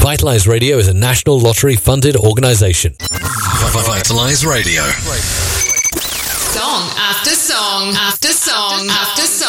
Vitalize Radio is a National Lottery-funded organization. Vitalize Radio. Song after song after song after song.